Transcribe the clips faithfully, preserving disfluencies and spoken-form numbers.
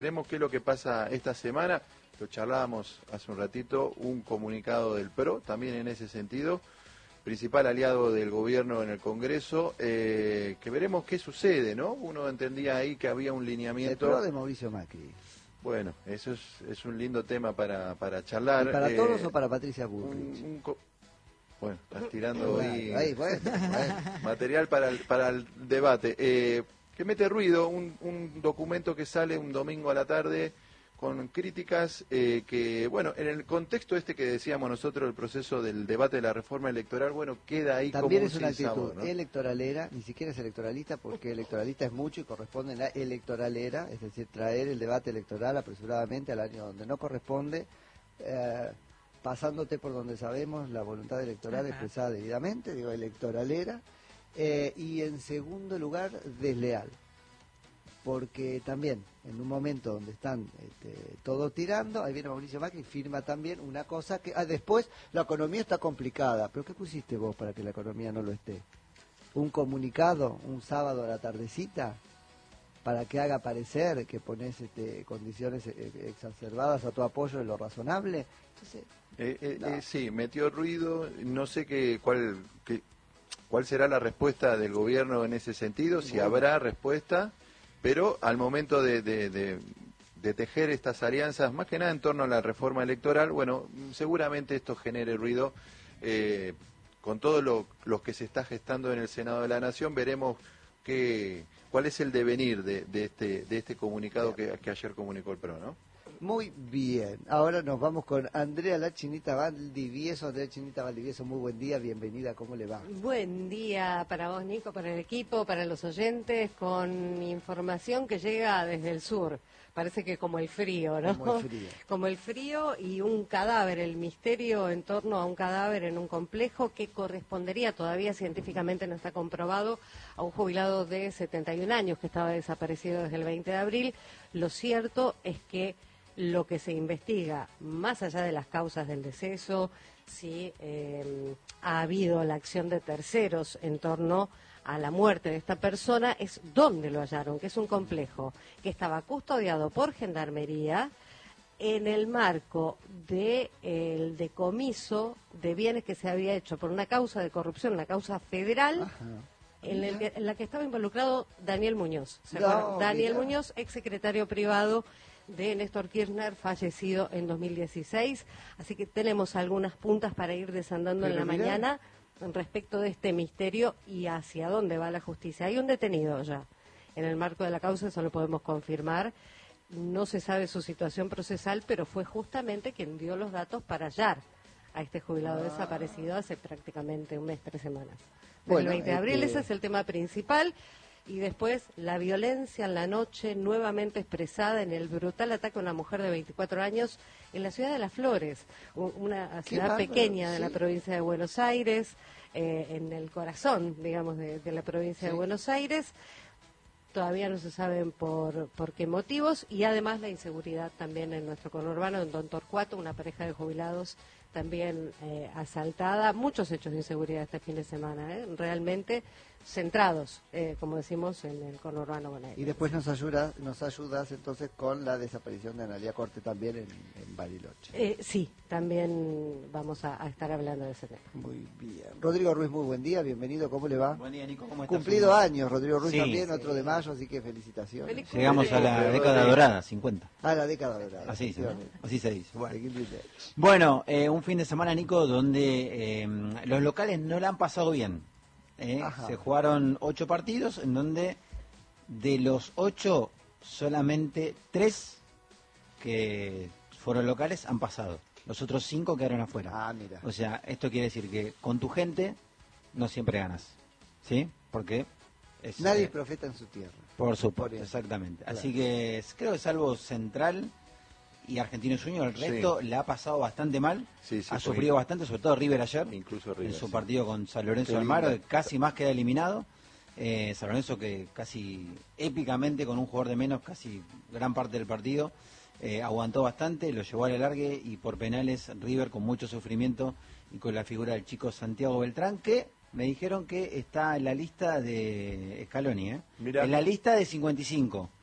Veremos qué es lo que pasa esta semana. Lo charlábamos hace un ratito, un comunicado del P R O, también en ese sentido, principal aliado del gobierno en el Congreso, eh, que veremos qué sucede, ¿no? Uno entendía ahí que había un lineamiento... El P R O de Mauricio Macri. Bueno, eso es, es un lindo tema para, para charlar. ¿Y para eh, todos o para Patricia Bullrich? Un, un co... Bueno, estás tirando ahí, ahí bueno, bueno. material para el, para el debate. Eh, que mete ruido un, un documento que sale un domingo a la tarde con críticas eh, que, bueno, en el contexto este que decíamos nosotros, el proceso del debate de la reforma electoral, bueno, queda ahí también como es un una actitud sinsabor, ¿no? electoralera, ni siquiera es electoralista, porque electoralista es mucho y corresponde a la electoralera, es decir, traer el debate electoral apresuradamente al año donde no corresponde, eh, pasándote por donde sabemos la voluntad electoral Ajá. expresada debidamente, digo, electoralera, eh, y en segundo lugar, desleal. Porque también, en un momento donde están este, todos tirando, ahí viene Mauricio Macri y firma también una cosa que ah, después la economía está complicada. ¿Pero qué pusiste vos para que la economía no lo esté? ¿Un comunicado un sábado a la tardecita para que haga parecer que pones este, condiciones eh, exacerbadas a tu apoyo de lo razonable? Entonces, Eh, eh, no. eh, sí, metió ruido, no sé qué, cuál, qué, cuál será la respuesta del gobierno en ese sentido, si Bueno. habrá respuesta, pero al momento de, de, de, de tejer estas alianzas, más que nada en torno a la reforma electoral, bueno, seguramente esto genere ruido. Eh, con todo lo, lo que se está gestando en el Senado de la Nación, veremos qué, cuál es el devenir de, de, este, de este comunicado que, que ayer comunicó el P R O, ¿no? Muy bien, ahora nos vamos con Andrea La Chinita Valdivieso. Andrea Chinita Valdivieso, muy buen día, bienvenida, ¿cómo le va? Buen día para vos, Nico, para el equipo, para los oyentes, con información que llega desde el sur. Parece que como el frío, ¿no? Como el frío. Como el frío y un cadáver, el misterio en torno a un cadáver en un complejo que correspondería, todavía científicamente no está comprobado, a un jubilado de setenta y un años que estaba desaparecido desde el veinte de abril. Lo cierto es que lo que se investiga, más allá de las causas del deceso, si eh, ha habido la acción de terceros en torno a la muerte de esta persona, es dónde lo hallaron, que es un complejo que estaba custodiado por Gendarmería en el marco del decomiso de bienes que se había hecho por una causa de corrupción, una causa federal. Ajá. En, el que, en la que estaba involucrado Daniel Muñoz. ¿Se No, acuerdan? Daniel mira. Muñoz, ex secretario privado de Néstor Kirchner, fallecido en dos mil dieciséis. Así que tenemos algunas puntas para ir desandando Pero en la mirá. mañana respecto de este misterio y hacia dónde va la justicia. Hay un detenido ya en el marco de la causa, eso lo podemos confirmar. No se sabe su situación procesal, pero fue justamente quien dio los datos para hallar a este jubilado Ah. desaparecido hace prácticamente un mes, tres semanas. Bueno, el veinte de abril, este- ese es el tema principal. Y después la violencia en la noche nuevamente expresada en el brutal ataque a una mujer de veinticuatro años en la ciudad de Las Flores, u- una ciudad bárbaro, pequeña de sí. la provincia de Buenos Aires, eh, en el corazón, digamos, de, de la provincia Sí. de Buenos Aires. Todavía no se saben por, por qué motivos, y además la inseguridad también en nuestro conurbano, en Don Torcuato, una pareja de jubilados también eh, asaltada. Muchos hechos de inseguridad este fin de semana, ¿eh? Realmente centrados, eh, como decimos, en el conurbano bonaerense. Y después nos ayudas, nos ayudas entonces con la desaparición de Analia Corte también en, en Bariloche. Eh, sí, también vamos a, a estar hablando de ese tema. Muy bien. Rodrigo Ruiz, muy buen día, bienvenido, ¿cómo le va? Buen día, Nico, ¿cómo estás? Cumplido años, Rodrigo Ruiz Sí. también, otro de mayo, así que felicitaciones. Feliz Llegamos a la Rodrigo. década dorada, cincuenta. A la década dorada. Así dice, ¿no? efectivamente. Así se dice. Bueno, Seguir bien. Bueno, eh, un fin de semana, Nico, donde eh, los locales no la han pasado bien. ¿eh? Ajá. Se jugaron ocho partidos, en donde de los ocho, solamente tres que fueron locales han pasado. Los otros cinco quedaron afuera. Ah, mira. O sea, esto quiere decir que con tu gente no siempre ganas. ¿Sí? Porque es, Nadie eh, es profeta en su tierra. Por supuesto, Por eso. exactamente. Claro. Así que es- creo que salvo Central y Argentinos Juniors, el Sí. resto le ha pasado bastante mal. Sí, sí, ha fue sufrido bastante, sobre todo River ayer. Incluso River, en su sí. partido con San Lorenzo Qué Almagro, lindo. que casi más queda eliminado. Eh, San Lorenzo que casi épicamente, con un jugador de menos, casi gran parte del partido, eh, aguantó bastante, lo llevó al alargue, y por penales River con mucho sufrimiento y con la figura del chico Santiago Beltrán, que me dijeron que está en la lista de Scaloni, ¿eh? Mirá. En la lista de cincuenta y cinco.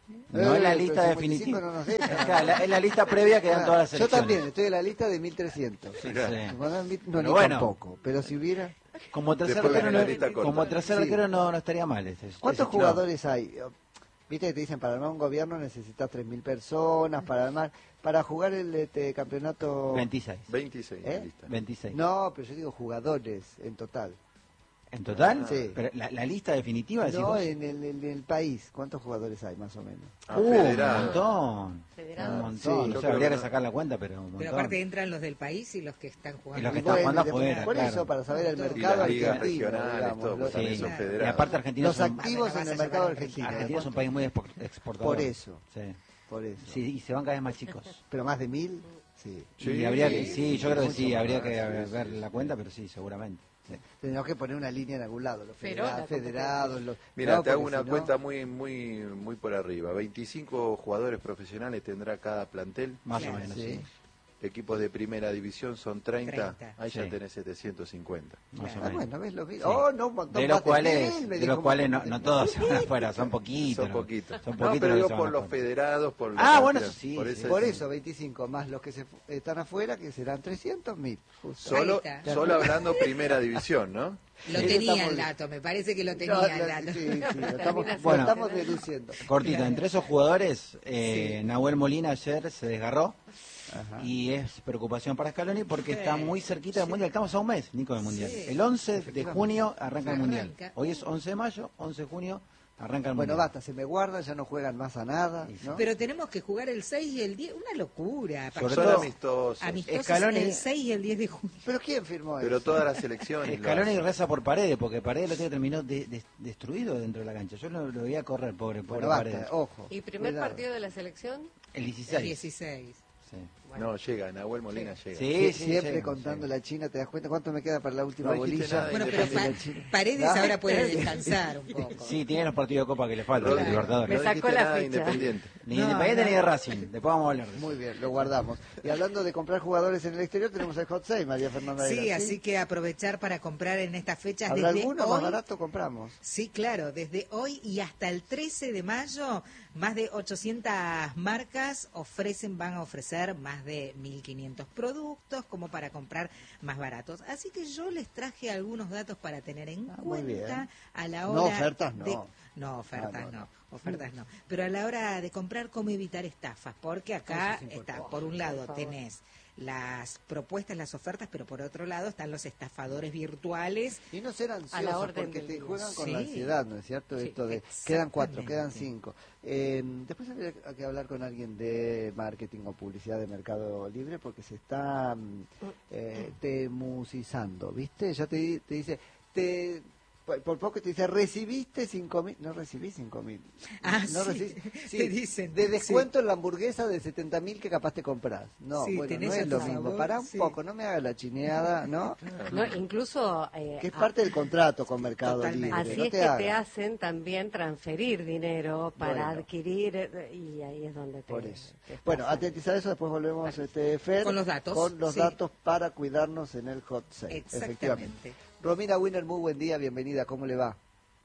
No es la Eh, lista pero cincuenta y cinco definitiva. no nos deja. Es, claro, la- es la lista previa que dan todas las Yo elecciones. también, estoy en la lista de mil trescientos. Sí. Bueno, mil- no, Pero ni bueno. tampoco, pero si hubiera... Como tercer Después arquero, viene la no, lista corta. como tercer Sí. arquero no, no estaría mal. Ese, ¿Cuántos ese- jugadores hay? Viste que te dicen, para armar un gobierno necesitas tres mil personas, para armar... Para jugar el este, campeonato... veintiséis. veintiséis ¿Eh? en la lista. veintiséis. No, pero yo digo jugadores en total. ¿En total? Sí. Pero la, la lista definitiva, decís No, vos? en el, en el país. ¿Cuántos jugadores hay más o menos? Ah, Uh, un federado. montón. Federado. Un montón. Sí, no yo sé, creo habría que que no. sacar la cuenta, pero un montón. Pero aparte entran los del país y los que están jugando. Y los que Y están jugando y afuera, Por claro. eso, para saber el Y las mercado ligas argentino, regionales, digamos, todo, los, pues también Sí. son Y federados. aparte Argentina los son, activos Vas a en el llamar mercado a argentino. Argentina es un país muy expo- exportador. Por eso. Sí. Por eso. Sí, y se van cada vez más chicos. Pero más de mil, sí. Sí, y habría que, sí, sí, yo creo que mucho sí, más, habría que sí, ver sí, la sí. cuenta, pero sí, seguramente. Sí. Tenemos que poner una línea en algún lado, los Pero federa- la federados, los... Mira, no, te hago porque una si no- cuenta muy muy muy por arriba. veinticinco jugadores profesionales tendrá cada plantel. Más Claro, o menos, sí. sí. Equipos de primera división son treinta. treinta. Ahí ya Sí. tenés setecientos cincuenta. Más o Ah, menos. bueno, ves, lo vi. Sí. Oh, no, un montón De los más mil, cuales, me de dijo los cuales un no, montón no de- todos se van afuera, son poquitos. Son ¿no? poquitos. Son No, poquitos pero los que digo se por van los afuera. federados, por la Ah, bueno, cantidad. eso sí, Por sí. ese- Por eso, veinticinco más los que se fu- están afuera, que serán trescientos mil. Solo, Ahí está. solo hablando primera división, ¿no? Lo Eso tenía estamos el bien. dato, me parece que lo tenía No, el no, dato. sí, sí, lo estamos, Termina bueno, siendo. estamos deduciendo. Cortito, Claro. entre esos jugadores, eh, Sí. Nahuel Molina ayer se desgarró Ajá. y es preocupación para Scaloni porque Sí. está muy cerquita del Sí. Mundial. Estamos a un mes, Nico, del Mundial. Sí. El once de Efectivamente. junio arranca el Mundial. Arranca. Hoy es once de mayo, once de junio arranca el Bueno, Mundial. basta, se me guarda, ya no juegan más a nada, Y sí. ¿no? Pero tenemos que jugar el seis y el diez, una locura. Sobre Son todo- amistosos. Amistosos Scaloni- el seis y el diez de junio. ¿Pero quién firmó Pero eso? todas las selecciones. lo Scaloni hacen. reza por Paredes, porque Paredes lo otro día terminó de- de- destruido dentro de la cancha. Yo lo, lo veía correr, pobre, pobre Bueno, Paredes. basta, ojo. ¿Y primer cuidado. partido de la selección? El El dieciséis. dieciséis. Sí. No, llega, Nahuel Molina llega. Sí, Sie- sí, siempre sí, contando sí. la China, ¿te das cuenta cuánto me queda para la última No dijiste bolilla? nada, Bueno, pero Independiente. Pa- Paredes ¿No? ahora puede descansar un poco. Sí, tiene los partidos de Copa que le faltan, Rodri, de Libertadores. Me no sacó dijiste la nada de ficha. Independiente. Ni No, Independiente no. ni de Racing. Después vamos a hablar de eso. Muy bien, lo guardamos. Y hablando de comprar jugadores en el exterior, tenemos el hot sale, María Fernanda. Sí, Vera, así que aprovechar para comprar en estas fechas ¿Habrá desde alguno hoy. más barato? Compramos. Sí, claro, desde hoy y hasta el trece de mayo, más de ochocientas marcas ofrecen, van a ofrecer más de mil quinientos productos como para comprar más baratos. Así que yo les traje algunos datos para tener en Ah, muy bien. cuenta a la No, hora ofertas no. de... No, ofertas Ah, no, no, no. ofertas no. Pero a la hora de comprar, cómo evitar estafas, porque acá Eso es está, importante. por un lado Por favor. tenés las propuestas, las ofertas, pero por otro lado están los estafadores virtuales. Y no ser A ansiosos, la orden porque del te día. juegan con Sí. la ansiedad, ¿no es cierto? Sí, Esto de quedan cuatro, quedan exactamente. cinco. Eh, después habría que hablar con alguien de marketing o publicidad de Mercado Libre porque se está mm, eh, temusizando, ¿viste? Ya te, di- te dice, te por, por poco te dice, recibiste cinco mil, no recibí cinco mil. Ah, no sí, recibí- te dicen, de sí. descuento en la hamburguesa de setenta mil que capaz te compras. No, Sí, bueno, tenés no es a lo tu mismo. favor, Pará un sí. poco, no me hagas la chineada, ¿no? No, incluso eh, Que es a- parte del contrato con Mercado Totalmente. Libre. así no es te que te hagas. hacen también transferir dinero para Bueno. adquirir eh, y ahí es donde te... Por eso. te estafan. Bueno, atentizar eso, después volvemos, este, Fer, Con los datos, con los sí. datos para cuidarnos en el hot sale. Efectivamente. Exactamente. Romina Winner, muy buen día, bienvenida, ¿cómo le va?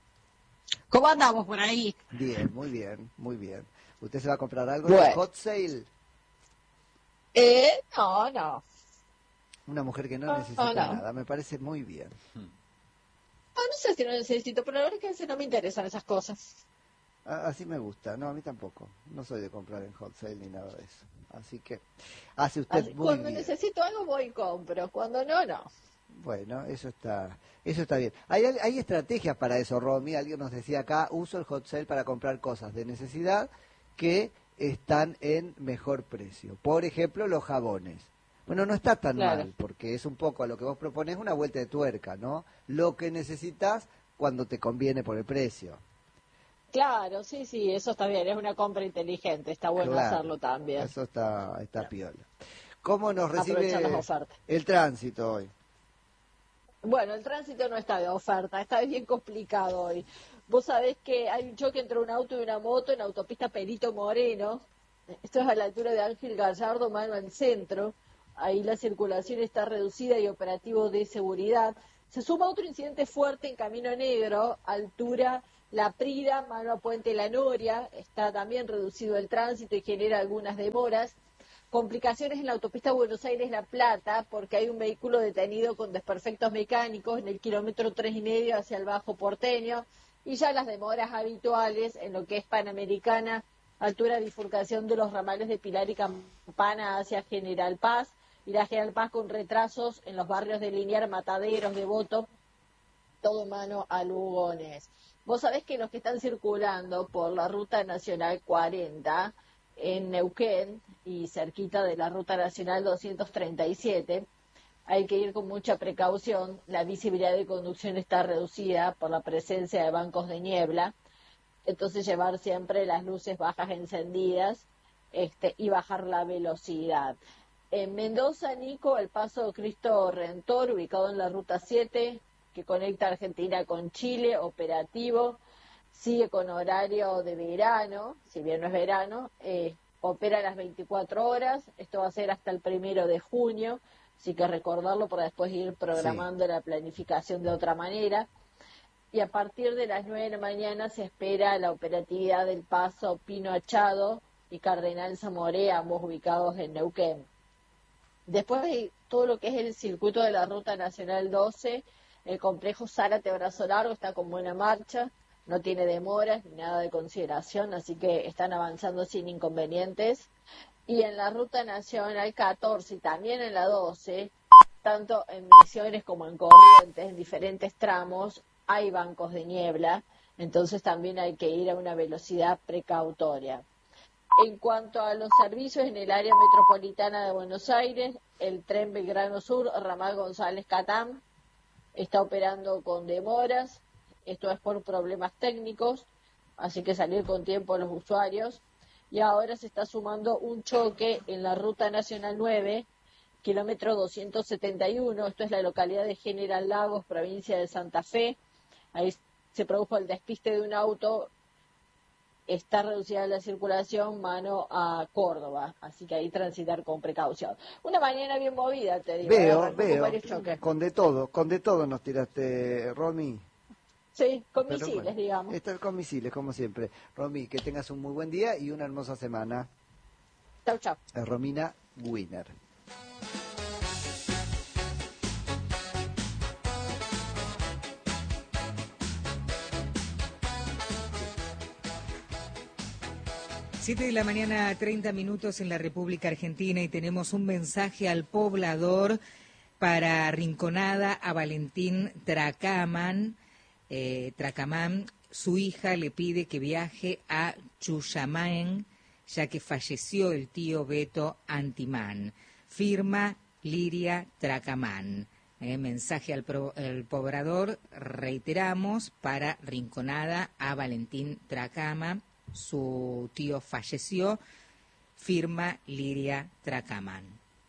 ¿Cómo andamos por ahí? Bien, muy bien, muy bien. ¿Usted se va a comprar algo en el Bueno. hot sale? Eh, no, no. Una mujer que no No, necesita no. nada, me parece muy bien. Ah, no sé si no necesito, pero la verdad es que no me interesan esas cosas. A- Así me gusta, no, a mí tampoco. No soy de comprar en hot sale ni nada de eso. Así que hace usted Así, muy cuando bien. necesito algo voy y compro, cuando no, no. Bueno, eso está, eso está bien. Hay, hay estrategias para eso, Romy. Alguien nos decía acá, uso el hot sale para comprar cosas de necesidad que están en mejor precio. Por ejemplo, los jabones. Bueno, no está tan Claro. mal, porque es un poco a lo que vos proponés una vuelta de tuerca, ¿no? Lo que necesitas cuando te conviene por el precio. Claro, sí, sí, eso está bien, es una compra inteligente, está bueno Claro, hacerlo también. Eso está, está piola. ¿Cómo nos recibe Aprovechar las ofertas. el tránsito hoy? Bueno, el tránsito no está de oferta, está bien complicado hoy. Vos sabés que hay un choque entre un auto y una moto en la autopista Perito Moreno. Esto es a la altura de Ángel Gallardo, mano al centro. Ahí la circulación está reducida y operativo de seguridad. Se suma otro incidente fuerte en Camino Negro, altura La Prida, mano a Puente La Noria, está también reducido el tránsito y genera algunas demoras. Complicaciones en la autopista Buenos Aires-La Plata, porque hay un vehículo detenido con desperfectos mecánicos en el kilómetro tres y medio hacia el Bajo Porteño, y ya las demoras habituales en lo que es Panamericana, altura de bifurcación de los ramales de Pilar y Campana hacia General Paz, y la General Paz con retrasos en los barrios de Liniar, Mataderos, Devoto, todo mano a Lugones. Vos sabés que los que están circulando por la Ruta Nacional cuarenta en Neuquén y cerquita de la Ruta Nacional doscientos treinta y siete, hay que ir con mucha precaución. La visibilidad de conducción está reducida por la presencia de bancos de niebla, entonces llevar siempre las luces bajas encendidas este, y bajar la velocidad. En Mendoza, Nico, el paso Cristo Redentor, ubicado en la Ruta siete, que conecta Argentina con Chile, operativo, sigue con horario de verano, si bien no es verano, eh, opera a las veinticuatro horas, esto va a ser hasta el primero de junio, así que recordarlo para después ir programando sí. la planificación de otra manera. Y a partir de las nueve de la mañana se espera la operatividad del paso Pino Achado y Cardenal Zamoré, ambos ubicados en Neuquén. Después de todo lo que es el circuito de la Ruta Nacional doce, el complejo Zárate Brazo Largo está con buena marcha, no tiene demoras ni nada de consideración, así que están avanzando sin inconvenientes. Y en la Ruta Nacional catorce y también en la doce, tanto en Misiones como en Corrientes, en diferentes tramos, hay bancos de niebla, entonces también hay que ir a una velocidad precautoria. En cuanto a los servicios en el área metropolitana de Buenos Aires, el tren Belgrano Sur, ramal González Catán, está operando con demoras, esto es por problemas técnicos, así que salir con tiempo los usuarios. Y ahora se está sumando un choque en la Ruta Nacional nueve, kilómetro doscientos setenta y uno, esto es la localidad de General Lagos, provincia de Santa Fe. Ahí se produjo el despiste de un auto, está reducida la circulación mano a Córdoba, así que ahí transitar con precaución. Una mañana bien movida, te digo. Veo, veo, con de todo, con de todo nos tiraste, Romy. Sí, con Pero misiles, bueno, digamos. Estar con misiles, como siempre. Romy, que tengas un muy buen día y una hermosa semana. Chau, chau. Es Romina Winner. Siete de la mañana, treinta minutos en la República Argentina, y tenemos un mensaje al poblador para Rinconada, a Valentín Tracamán. Eh, Tracamán, su hija le pide que viaje a Chuyamán, ya que falleció el tío Beto Antimán. Firma Liria Tracamán. Eh, mensaje al, pro, al poblador, reiteramos, para Rinconada, a Valentín Tracamán. Su tío falleció, firma Liria Tracamán.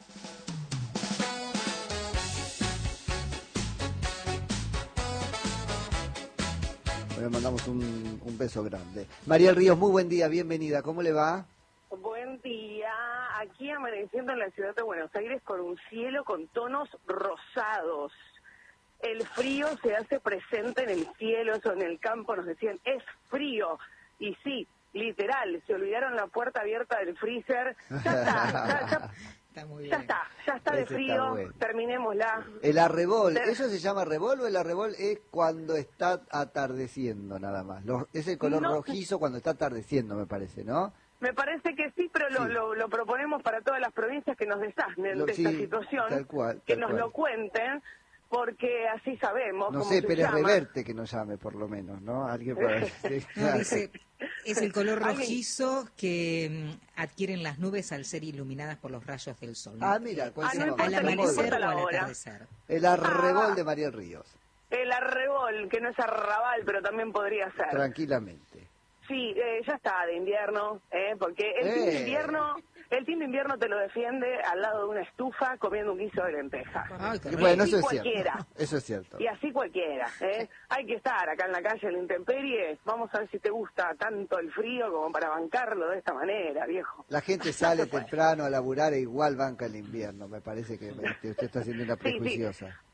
Le mandamos un, un beso grande. María Ríos, muy buen día, bienvenida, ¿cómo le va? Buen día, aquí amaneciendo en la ciudad de Buenos Aires con un cielo con tonos rosados. El frío se hace presente en el cielo, eso en el campo nos decían, es frío. Y sí, literal, se olvidaron la puerta abierta del freezer. Ya está, ya, ya, está, muy bien. ya está, ya está de Ese frío, está bueno. Terminémosla. El arrebol, ¿eso se llama arrebol o el arrebol es cuando está atardeciendo nada más? Lo, es el color no, rojizo cuando está atardeciendo, me parece, ¿no? Me parece que sí, pero lo, sí. lo, lo proponemos para todas las provincias que nos desasnen lo, de sí, esta situación, tal cual, tal que nos cual. lo cuenten. Porque así sabemos. No cómo sé, se pero llama. es reverte que nos llame, por lo menos, ¿no? Alguien para decir, no, dice, es el color rojizo que um, adquieren las nubes al ser iluminadas por los rayos del sol. Ah, mira, ah, no importa, al amanecer o al atardecer. El arrebol ah, de María Ríos. El arrebol, que no es arrabal, pero también podría ser. Tranquilamente. Sí, eh, ya está, de invierno, eh, porque el eh. team de invierno... El team de invierno te lo defiende al lado de una estufa comiendo un guiso de lentejas. Ay, bueno, eso es cualquiera. cierto. Eso es cierto. Y así cualquiera. ¿eh? Hay que estar acá en la calle en la intemperie. Vamos a ver si te gusta tanto el frío como para bancarlo de esta manera, viejo. La gente sale temprano a laburar e igual banca el invierno. Me parece que usted está siendo una prejuiciosa. Sí, sí.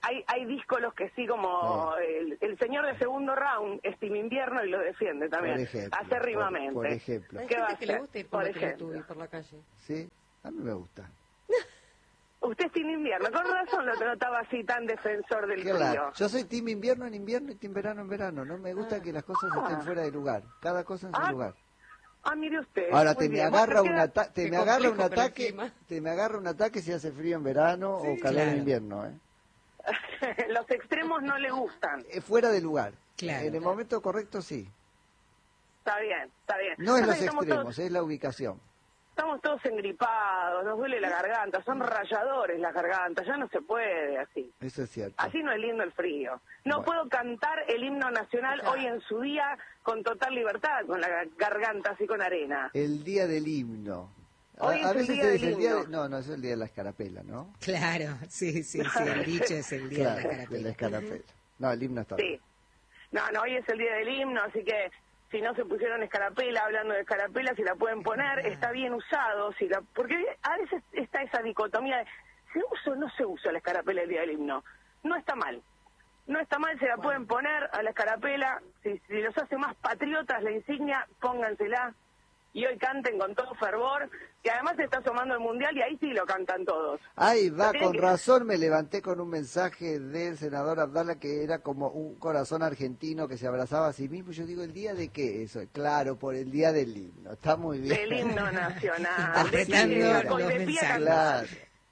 hay hay díscolos que sí, como Sí. el, el señor de segundo round, es Team Invierno y lo defiende también, Por ejemplo, acérrimamente. por, por ejemplo. Hay ¿Qué va gente a que le hacer? gusta ir Por por la ejemplo. Teletubby por la calle. Sí, a mí me gusta. Usted es Team Invierno, con razón lo notaba así tan defensor del Claro, frío. yo soy team invierno en invierno y team verano en verano. No me gusta que las cosas estén fuera de lugar. Cada cosa en su Ah, lugar. Ah, mire usted. Ahora muy te me bien. agarra Bueno, un queda- ata- te Qué me agarra un complejo, pero el ataque, clima. te me agarra un ataque si hace frío en verano o calor claro. en invierno, ¿eh? Los extremos no le gustan. Eh, Fuera de lugar. Claro. En el momento correcto sí. Está bien, está bien. No es Pasa los que estamos extremos, todos- es la ubicación. Estamos todos engripados, nos duele la garganta, son rayadores las gargantas, ya no se puede así. Eso es cierto. Así no es lindo el frío. No Bueno. puedo cantar el himno nacional Claro. hoy en su día con total libertad, con la garganta así con arena. El día del himno. A, Hoy es a el veces día se del dice el día himno. de... No, no, es el día de la escarapela, ¿no? Claro, sí, sí, sí, el dicho es el día de la Claro, de la carapela. escarapela. No, el himno está Sí. bien. No, no, hoy es el día del himno, así que si no se pusieron escarapela, hablando de escarapela, si la pueden poner, está bien usado, si la, porque a veces está esa dicotomía de ¿se usa o no se usa la escarapela el día del himno? No está mal. No está mal, se la pueden poner a la escarapela, si, si los hace más patriotas la insignia, póngansela y hoy canten con todo fervor, que además se está asomando el Mundial y ahí sí lo cantan todos. Ahí va, Lo tienen con que- razón me levanté con un mensaje del senador Abdala que era como un corazón argentino que se abrazaba a sí mismo. Yo digo, ¿el día de qué eso? Claro, por el día del himno. Está muy bien. Del himno nacional. Interpretando De- de- los de- de- de- mensajes. Claro.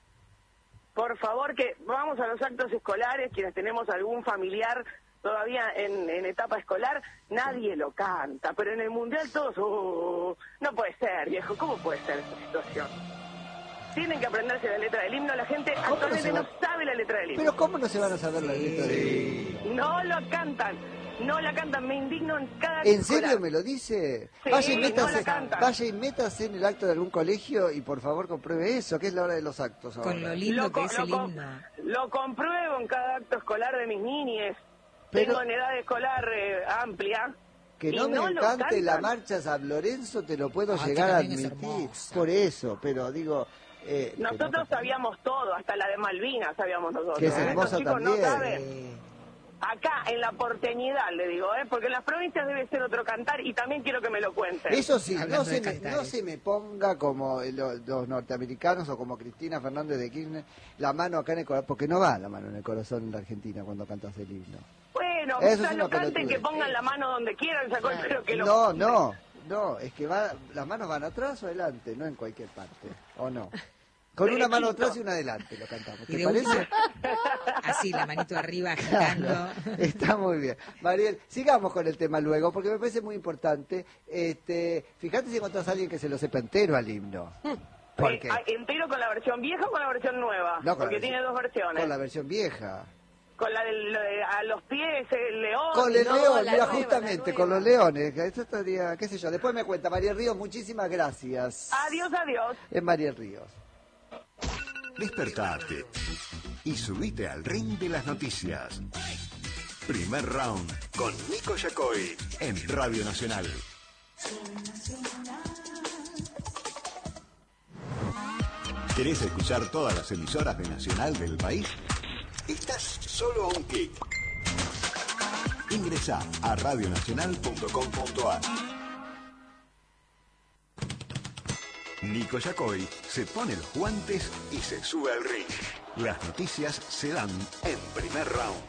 Por favor, que vamos a los actos escolares, quienes tenemos algún familiar todavía en, en etapa escolar, nadie lo canta, pero en el Mundial todos, oh, no puede ser, viejo, ¿cómo puede ser esta situación? Tienen que aprenderse la letra del himno, la gente no actualmente se no, va- sabe la letra del himno. Pero ¿cómo no se van a saber la letra del himno? No lo cantan, no la cantan, me indigno en cada ¿En escolar. serio me lo dice? Sí, vaya, y no métase, la cantan. vaya y métase en el acto de algún colegio y por favor compruebe eso, que es la hora de los actos ahora. Con lo lindo Lo, que co- es lo el co- himno. lo compruebo en cada acto escolar de mis niñes. Pero- Tengo en edad escolar eh, amplia. Que y no me lo encante la cantan. marcha San Lorenzo, te lo puedo Ah, que llegar a también es admitir. hermosa. Por eso, pero digo... eh, que Nosotros no- sabíamos todo, hasta la de Malvinas sabíamos nosotros. Que es ¿eh? hermosa Estos chicos no también. saben. Eh, Acá, en la porteñidad, le digo, ¿eh? Porque en las provincias debe ser otro cantar y también quiero que me lo cuenten. Eso sí, Hablando no se, de me, cantares. no se me ponga como los, los norteamericanos o como Cristina Fernández de Kirchner, la mano acá en el corazón, porque no va la mano en el corazón en la Argentina cuando cantas el himno. Bueno, Eso es quizás una lo canten, pelotudez. que pongan la mano donde quieran, sacó el pelo que lo... No, no, no, es que va, las manos van atrás o adelante, no en cualquier parte, ¿o no? Con una mano Derechito. atrás y una adelante lo cantamos, y ¿te de parece? última, así, la manito arriba agitando. Está muy bien. Mariel, sigamos con el tema luego, porque me parece muy importante. Este, fíjate si encontrás a alguien que se lo sepa entero al himno. ¿Por Eh, qué? ah, ¿Entero con la versión vieja o con la versión nueva? No, con la Porque versión- tiene dos versiones. Con la versión vieja. Con la del, lo de a los pies, el león. Con el no, león, la mira, nueva, justamente, la con los nueva. leones. que Esto estaría, qué sé yo. Después me cuenta, Mariel Ríos, muchísimas gracias. Adiós, adiós. Es Mariel Ríos. Despertate y subite al ring de las noticias. Primer round con Nico Yacoy en Radio Nacional. ¿Querés escuchar todas las emisoras de Nacional del país? Estás solo a un clic. Ingresa a radionacional punto com punto a r. Nico Yacoy se pone los guantes y se sube al ring. Las noticias se dan en primer round.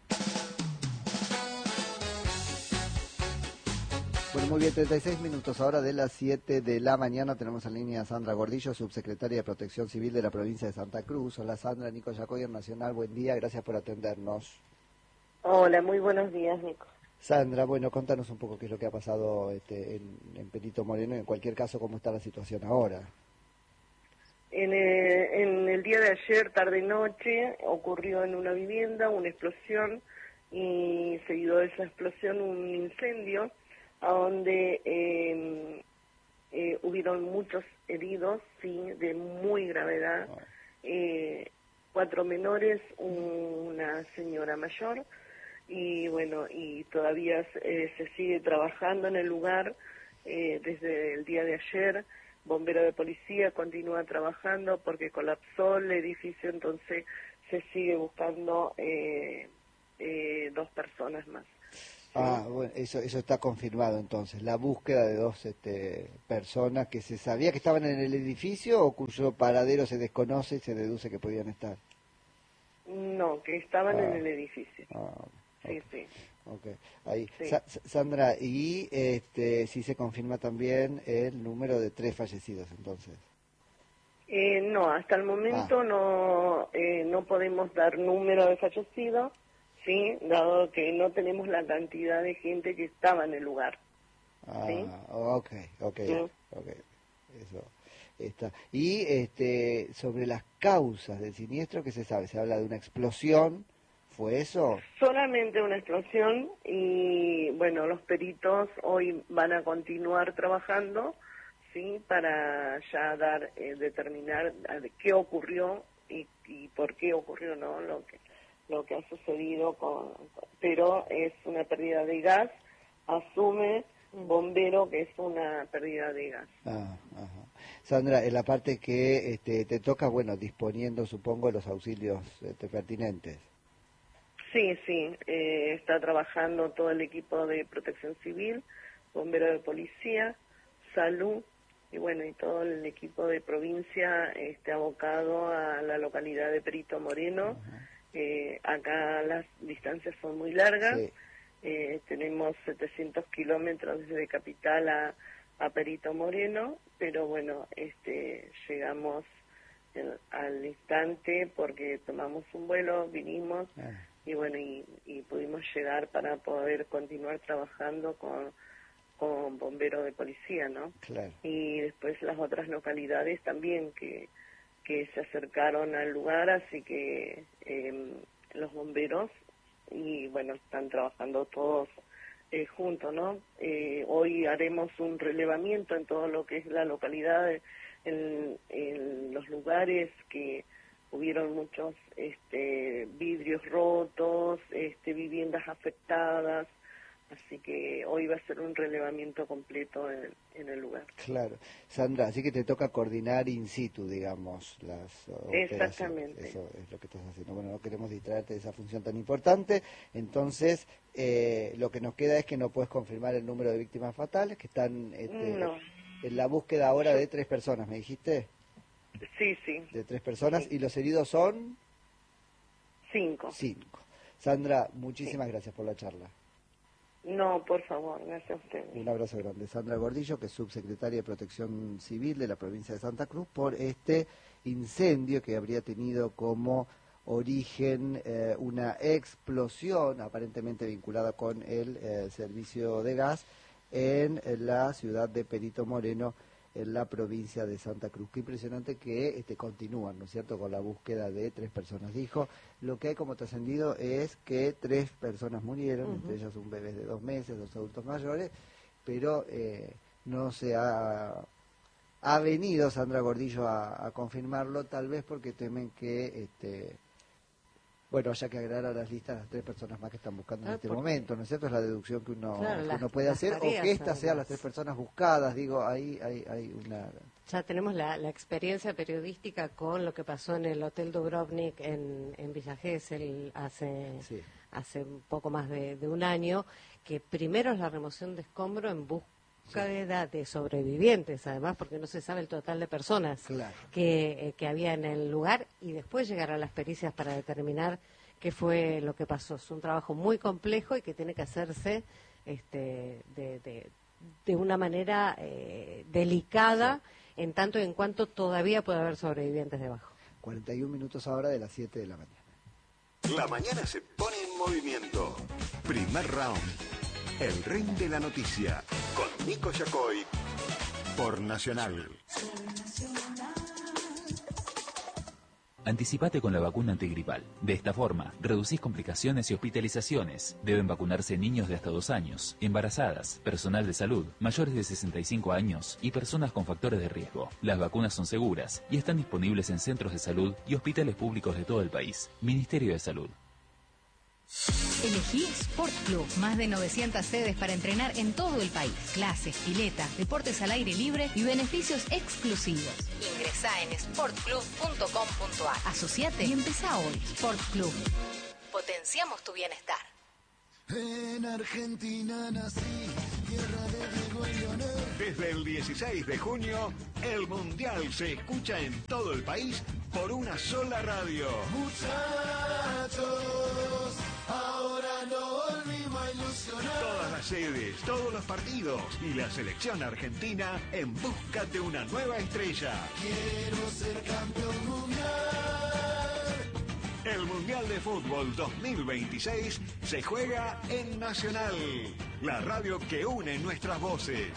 Bueno, muy bien, treinta y seis minutos ahora de las siete de la mañana. Tenemos en línea a Sandra Gordillo, subsecretaria de Protección Civil de la provincia de Santa Cruz. Hola Sandra, Nico Yacoy en Nacional, buen día, gracias por atendernos. Hola, muy buenos días, Nico. Sandra, bueno, contanos un poco qué es lo que ha pasado este, en, en Perito Moreno, en cualquier caso, cómo está la situación ahora. En, eh, en el día de ayer, tarde-noche, ocurrió en una vivienda una explosión y seguido de esa explosión un incendio a donde eh, eh, hubieron muchos heridos, sí, de muy gravedad, eh, cuatro menores, una señora mayor, y bueno, y todavía eh, se sigue trabajando en el lugar eh, desde el día de ayer. Bombero de policía continúa trabajando porque colapsó el edificio, entonces se sigue buscando eh, eh, dos personas más. Ah, bueno, eso eso está confirmado entonces, la búsqueda de dos este, personas que se sabía que estaban en el edificio o cuyo paradero se desconoce y se deduce que podían estar. No, que estaban Ah. en el edificio. Ah, Sí, ok. sí. Okay. Ahí. Sí. Sa- Sandra, y este, sí se confirma también el número de tres fallecidos entonces. Eh, no, hasta el momento Ah. no eh, no podemos dar número de fallecidos, sí, dado que no tenemos la cantidad de gente que estaba en el lugar. Ah, ¿Sí? ok, ok, Sí. ok. Eso está. Y este, sobre las causas del siniestro, ¿qué se sabe? Se habla de una explosión, ¿fue eso? Solamente una explosión y bueno, los peritos hoy van a continuar trabajando, sí, para ya dar, eh, determinar eh, qué ocurrió y, y por qué ocurrió, ¿no? Lo que lo que ha sucedido con, pero es una pérdida de gas, asume bombero que es una pérdida de gas. Ah, ajá. Sandra, en la parte que este, te toca, bueno, disponiendo, supongo, los auxilios este, pertinentes. Sí, sí, eh, está trabajando todo el equipo de protección civil, bombero de policía, salud y bueno, y todo el equipo de provincia este, abocado a la localidad de Perito Moreno. Eh, acá las distancias son muy largas, Sí. eh, tenemos setecientos kilómetros desde Capital a, a Perito Moreno, pero bueno, este, llegamos eh, al instante porque tomamos un vuelo, vinimos Ah, y bueno, y, y pudimos llegar para poder continuar trabajando con, con bomberos de policía, ¿no? claro. Y después las otras localidades también que, que se acercaron al lugar, así que eh, los bomberos, y bueno, están trabajando todos eh, juntos, ¿no? Eh, hoy haremos un relevamiento en todo lo que es la localidad, en, en los lugares que hubieron muchos este, vidrios rotos, este, viviendas afectadas, así que hoy va a ser un relevamiento completo en, en el lugar. Claro. Sandra, así que te toca coordinar in situ, digamos, las operaciones. Exactamente. Eso es lo que estás haciendo. Bueno, no queremos distraerte de esa función tan importante. Entonces, eh, lo que nos queda es que no puedes confirmar el número de víctimas fatales, que están este, No. en la búsqueda ahora de tres personas, ¿me dijiste? Sí, sí, De tres personas. Sí. ¿Y los heridos son? cinco. Cinco. Sandra, muchísimas gracias por la charla. No, por favor, gracias a ustedes. Un abrazo grande. Sandra Gordillo, que es subsecretaria de Protección Civil de la provincia de Santa Cruz, por este incendio que habría tenido como origen eh, una explosión aparentemente vinculada con el eh, servicio de gas en la ciudad de Perito Moreno, en la provincia de Santa Cruz. Qué impresionante que este, continúan, ¿no es cierto?, con la búsqueda de tres personas. Dijo, lo que hay como trascendido es que tres personas murieron, Ujú. entre ellas un bebé de dos meses, dos adultos mayores, pero eh, no se ha, ha venido Sandra Gordillo a, a confirmarlo, tal vez porque temen que... este bueno, haya que agregar a las listas las tres personas más que están buscando en Ah, este porque- momento, ¿no es cierto? Es la deducción que uno, Claro, que las- uno puede las hacer, o tareas, que estas sean además. las tres personas buscadas, digo, ahí hay, hay una... Ya tenemos la, la experiencia periodística con lo que pasó en el Hotel Dubrovnik en, en Villa Gesell hace, Sí. hace un poco más de, de un año, que primero es la remoción de escombro en búsqueda de sobrevivientes, además, porque no se sabe el total de personas Claro. que, eh, que había en el lugar, y después llegar a las pericias para determinar qué fue lo que pasó. Es un trabajo muy complejo y que tiene que hacerse este, de, de, de una manera eh, delicada, en tanto y en cuanto todavía puede haber sobrevivientes debajo. cuarenta y un minutos ahora de las siete de la mañana. La mañana se pone en movimiento. Primer round. El ring de la noticia. Con Nico Yacoy. Por Nacional. Anticipate con la vacuna antigripal. De esta forma, reducís complicaciones y hospitalizaciones. Deben vacunarse niños de hasta dos años, embarazadas, personal de salud, mayores de sesenta y cinco años y personas con factores de riesgo. Las vacunas son seguras y están disponibles en centros de salud y hospitales públicos de todo el país. Ministerio de Salud. Elegí Sport Club, más de novecientas sedes para entrenar en todo el país. Clases, pileta, deportes al aire libre y beneficios exclusivos. Ingresá en sport club punto com punto a r. Asociate y empezá hoy. Sport Club. Potenciamos tu bienestar. En Argentina nací, tierra de Diego y Leonel. Desde el dieciséis de junio, el Mundial se escucha en todo el país por una sola radio. Muchachos, ahora no volvimos a ilusionar. Todas las sedes, todos los partidos y la selección argentina en busca de una nueva estrella. Quiero ser campeón mundial. El Mundial de Fútbol dos mil veintiséis se juega en Nacional, la radio que une nuestras voces.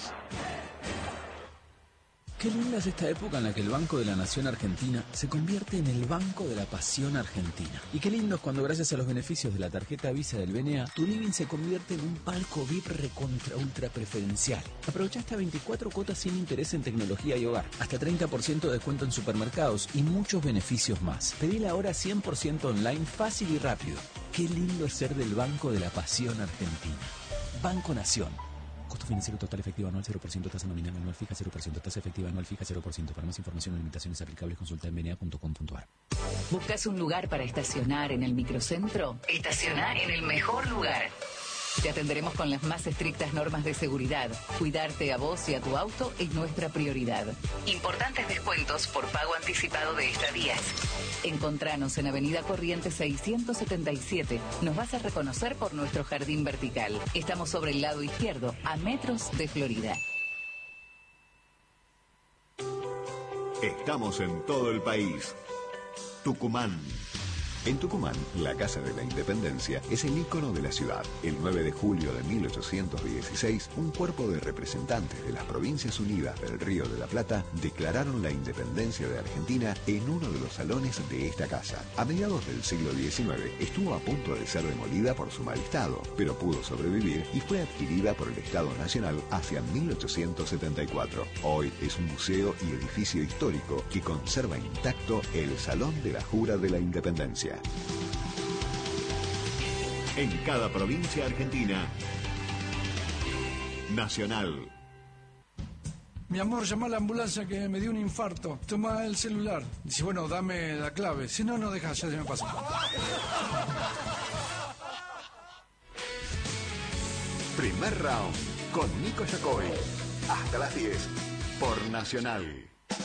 Qué linda es esta época en la que el Banco de la Nación Argentina se convierte en el Banco de la Pasión Argentina. Y qué lindo es cuando gracias a los beneficios de la tarjeta Visa del B N A, tu living se convierte en un palco V I P recontra ultra preferencial. Aprovecha hasta veinticuatro cuotas sin interés en tecnología y hogar, hasta treinta por ciento de descuento en supermercados y muchos beneficios más. Pedila ahora cien por ciento online, fácil y rápido. Qué lindo es ser del Banco de la Pasión Argentina. Banco Nación. Costo financiero total efectivo anual cero por ciento, tasa nominal anual fija cero por ciento, tasa efectiva anual fija cero por ciento. Para más información o limitaciones aplicables consulta en b n a punto com punto a r. ¿Buscas un lugar para estacionar en el microcentro? Estacionar en el mejor lugar. Te atenderemos con las más estrictas normas de seguridad. Cuidarte a vos y a tu auto es nuestra prioridad. Importantes descuentos por pago anticipado de estadías. Encontranos en Avenida Corrientes seiscientos setenta y siete. Nos vas a reconocer por nuestro jardín vertical. Estamos sobre el lado izquierdo, a metros de Florida. Estamos en todo el país. Tucumán. En Tucumán, la Casa de la Independencia es el ícono de la ciudad. El nueve de julio de mil ochocientos dieciséis, un cuerpo de representantes de las Provincias Unidas del Río de la Plata declararon la independencia de Argentina en uno de los salones de esta casa. A mediados del siglo diecinueve, estuvo a punto de ser demolida por su mal estado, pero pudo sobrevivir y fue adquirida por el Estado Nacional hacia mil ochocientos setenta y cuatro. Hoy es un museo y edificio histórico que conserva intacto el Salón de la Jura de la Independencia. En cada provincia argentina, Nacional. Mi amor, llama a la ambulancia que me dio un infarto. Toma el celular. Dice, bueno, dame la clave. Si no, no deja, ya se me pasa. Primer round con Nico Yacoy. Hasta las diez por Nacional.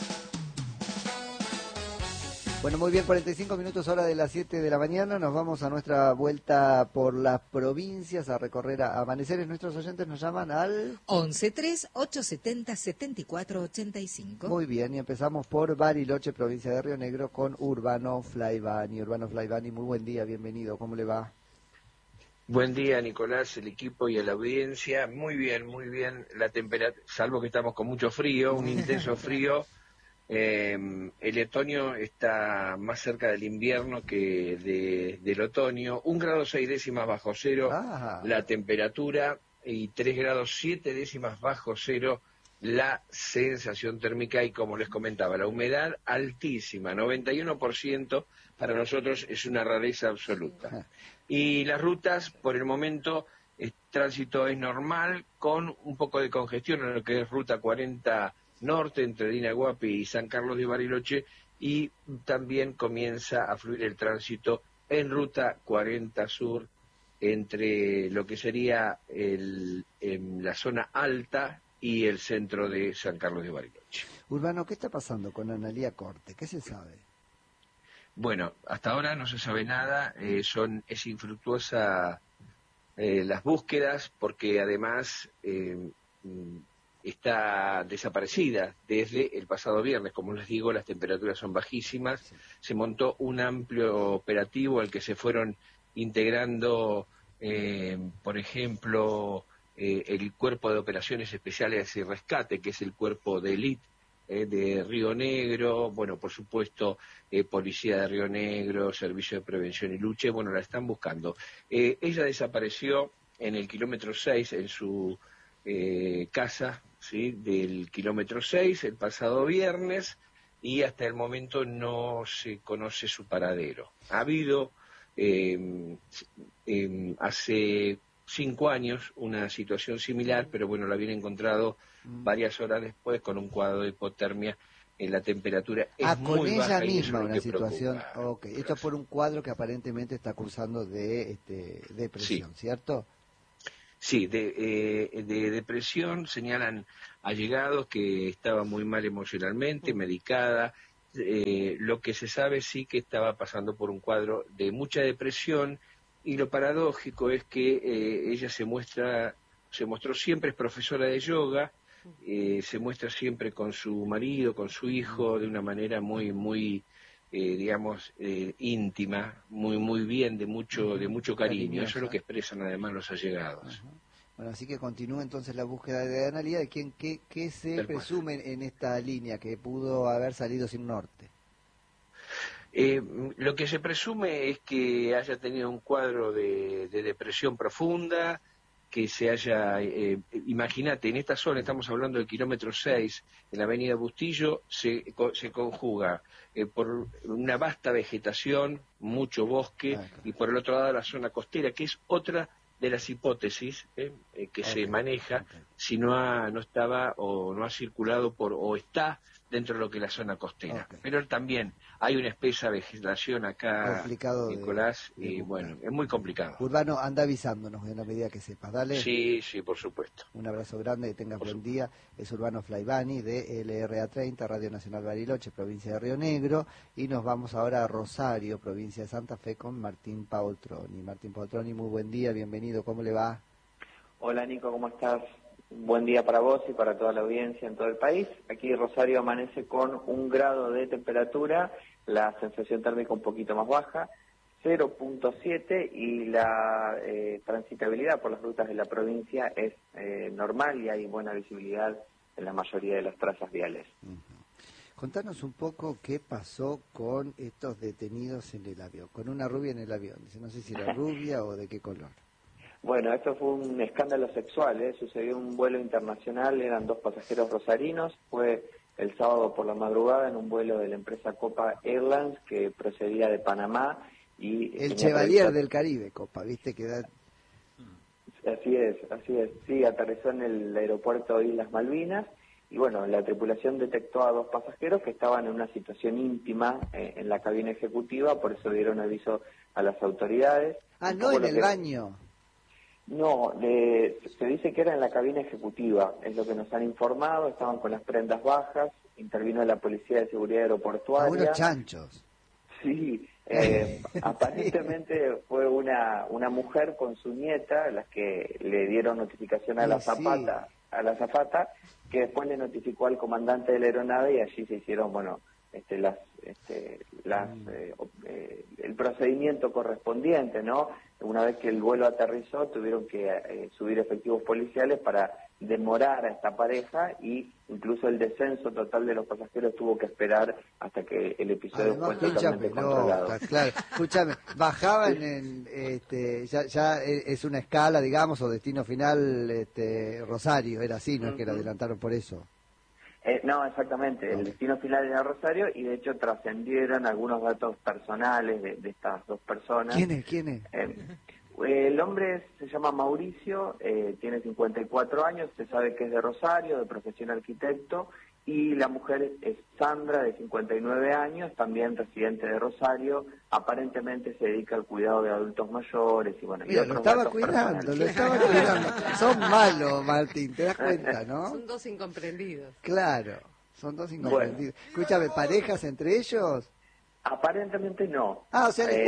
Bueno, muy bien, cuarenta y cinco minutos, hora de las siete de la mañana. Nos vamos a nuestra vuelta por las provincias a recorrer a amaneceres. Nuestros oyentes nos llaman al once tres ocho setenta setenta y cuatro ochenta y cinco. Muy bien, y empezamos por Bariloche, provincia de Río Negro, con Urbano Flaivani. Urbano Flaivani, muy buen día, bienvenido. ¿Cómo le va? Buen día, Nicolás, el equipo y a la audiencia. Muy bien, muy bien. La temperatura, salvo que estamos con mucho frío, un intenso frío. Eh, el otoño está más cerca del invierno que de, del otoño. Un grado seis décimas bajo cero ah. la temperatura y tres grados siete décimas bajo cero la sensación térmica. Y como les comentaba, la humedad altísima, noventa y uno por ciento. Para nosotros es una rareza absoluta. Y las rutas, por el momento, el tránsito es normal, con un poco de congestión en lo que es ruta cuarenta norte entre Dinaguapi y San Carlos de Bariloche, y también comienza a fluir el tránsito en ruta cuarenta sur entre lo que sería el, en la zona alta y el centro de San Carlos de Bariloche. Urbano, ¿qué está pasando con Analía Corte? ¿Qué se sabe? Bueno, hasta ahora no se sabe nada, eh, son es infructuosa eh, las búsquedas, porque además eh, está desaparecida desde el pasado viernes. Como les digo, las temperaturas son bajísimas. Sí. Se montó un amplio operativo al que se fueron integrando, eh, por ejemplo, eh, el Cuerpo de Operaciones Especiales y Rescate, que es el cuerpo de élite eh, de Río Negro, bueno, por supuesto, eh, Policía de Río Negro, Servicio de Prevención y Lucha, bueno, la están buscando. Eh, ella desapareció en el kilómetro seis, en su eh, casa, ¿sí?, del kilómetro seis, el pasado viernes, y hasta el momento no se conoce su paradero. Ha habido eh, eh, hace cinco años una situación similar, pero bueno, la habían encontrado varias horas después con un cuadro de hipotermia. En la temperatura es ah, con muy ella baja misma y una situación. preocupa. Okay. Esto es por un cuadro que aparentemente está cursando de este, depresión, sí. ¿Cierto? Sí, de, eh, de depresión señalan allegados que estaba muy mal emocionalmente, uh. medicada. Eh, lo que se sabe sí que estaba pasando por un cuadro de mucha depresión, y lo paradójico es que eh, ella se muestra, se mostró siempre, es profesora de yoga. Eh, se muestra siempre con su marido, con su hijo, de una manera muy, muy, eh, digamos, eh, íntima, muy, muy bien, de mucho, de mucho cariño. Eso es lo que expresan además los allegados. Uh-huh. Bueno, así que continúa entonces la búsqueda de Analía, de quién, qué, qué se Tal presume cual. En esta línea que pudo haber salido sin norte. Eh, lo que se presume es que haya tenido un cuadro de, de depresión profunda, que se haya, eh, imagínate, en esta zona, estamos hablando del kilómetro seis, en la avenida Bustillo, se, se conjuga eh, por una vasta vegetación, mucho bosque, ah, claro. y por el otro lado la zona costera, que es otra de las hipótesis eh, eh, que okay. se maneja, okay. si no, ha, no estaba o no ha circulado por, o está dentro de lo que es la zona costera. Okay. Pero también hay una espesa vegetación acá, complicado Nicolás, de, de y buscar. Bueno, es muy complicado. Urbano, anda avisándonos en la medida que sepas, dale. Sí, sí, por supuesto. Un abrazo grande, que tengas por buen supuesto. Día. Es Urbano Flaivani de L R A treinta, Radio Nacional Bariloche, provincia de Río Negro, y nos vamos ahora a Rosario, provincia de Santa Fe, con Martín Paoltroni. Martín Paoltroni, muy buen día, bienvenido, ¿cómo le va? Hola Nico, ¿cómo estás? Buen día para vos y para toda la audiencia en todo el país. Aquí Rosario amanece con un grado de temperatura, la sensación térmica un poquito más baja, cero punto siete, y la eh, transitabilidad por las rutas de la provincia es eh, normal y hay buena visibilidad en la mayoría de las trazas viales. Uh-huh. Contanos un poco qué pasó con estos detenidos en el avión, con una rubia en el avión. No sé si era rubia o de qué color. Bueno, esto fue un escándalo sexual, ¿eh? Sucedió en un vuelo internacional, eran dos pasajeros rosarinos, fue el sábado por la madrugada en un vuelo de la empresa Copa Airlines que procedía de Panamá. Y el Chevalier del Caribe, Copa, ¿viste? Que da... Así es, así es, sí, aterrizó en el aeropuerto de Islas Malvinas, y bueno, la tripulación detectó a dos pasajeros que estaban en una situación íntima eh, en la cabina ejecutiva, por eso dieron aviso a las autoridades. Ah, no en el que... baño. No, de, se dice que era en la cabina ejecutiva, es lo que nos han informado, estaban con las prendas bajas, intervino la Policía de Seguridad Aeroportuaria. Ah, unos chanchos. Sí, eh, aparentemente fue una, una mujer con su nieta las que le dieron notificación a la azafata, sí. a la azafata, que después le notificó al comandante de la aeronave y allí se hicieron, bueno, este, las, este, las, eh, eh, el procedimiento correspondiente, ¿no? Una vez que el vuelo aterrizó, tuvieron que eh, subir efectivos policiales para demorar a esta pareja, y incluso el descenso total de los pasajeros tuvo que esperar hasta que el episodio Además, fue totalmente no, controlado. Claro, escúchame, bajaban en, este, ya, ya es una escala, digamos, o destino final, este, Rosario, era así, no es que lo adelantaron por eso. Eh, no, exactamente, el destino final era Rosario, y de hecho trascendieron algunos datos personales de, de estas dos personas. ¿Quién es? ¿Quién es? Eh, el hombre se llama Mauricio, eh, tiene cincuenta y cuatro años, se sabe que es de Rosario, de profesión arquitecto, y la mujer es Sandra, de cincuenta y nueve años, también residente de Rosario, aparentemente se dedica al cuidado de adultos mayores y bueno. Mira, y lo estaba cuidando, lo estaba cuidando. Son malos, Martín, te das cuenta, ¿no? Son dos incomprendidos. Claro, son dos incomprendidos. Bueno. Escúchame, ¿parejas entre ellos? Aparentemente no. Ah, o sea, eh,